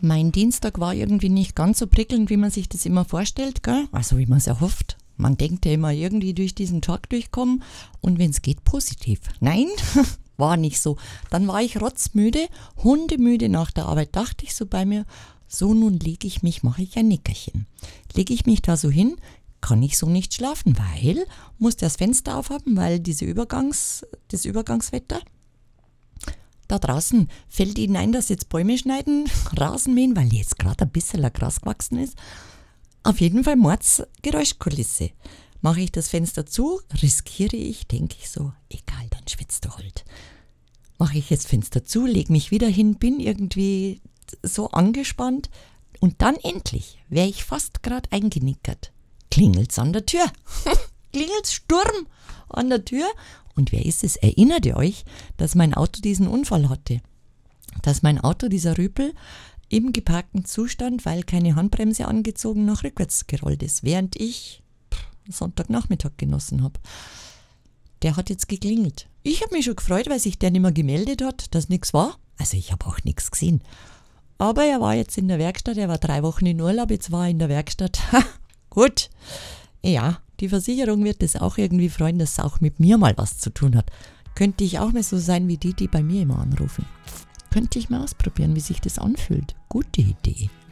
Mein Dienstag war irgendwie nicht ganz so prickelnd, wie man sich das immer vorstellt, gell? Also wie man es erhofft. Man denkt ja immer irgendwie durch diesen Tag durchkommen und wenn es geht, positiv. Nein, war nicht so. Dann war ich rotzmüde, hundemüde nach der Arbeit, dachte ich so bei mir, so nun mache ich ein Nickerchen. Lege ich mich da so hin, kann ich so nicht schlafen, weil, muss das Fenster aufhaben, weil das Übergangswetter. Da draußen fällt Ihnen ein, dass jetzt Bäume schneiden, Rasen mähen, weil jetzt gerade ein bisschen Gras gewachsen ist. Auf jeden Fall Mordsgeräuschkulisse. Mache ich das Fenster zu, riskiere ich, denke ich so, egal, dann schwitzt du halt. Mache ich jetzt Fenster zu, lege mich wieder hin, bin irgendwie so angespannt und dann endlich, wäre ich fast gerade eingenickert, klingelt's an der Tür. Klingelt's Sturm an der Tür. Und wer ist es? Erinnert ihr euch, dass mein Auto diesen Unfall hatte? Dass mein Auto, dieser Rüpel, im geparkten Zustand, weil keine Handbremse angezogen, nach rückwärts gerollt ist, während ich Sonntagnachmittag genossen habe. Der hat jetzt geklingelt. Ich habe mich schon gefreut, weil sich der nicht mehr gemeldet hat, dass nichts war. Also ich habe auch nichts gesehen. Aber er war jetzt in der Werkstatt, er war 3 Wochen in Urlaub, jetzt war er in der Werkstatt. Gut, ja, die Versicherung wird es auch irgendwie freuen, dass es auch mit mir mal was zu tun hat. Könnte ich auch mal so sein wie die bei mir immer anrufen. Könnte ich mal ausprobieren, wie sich das anfühlt. Gute Idee.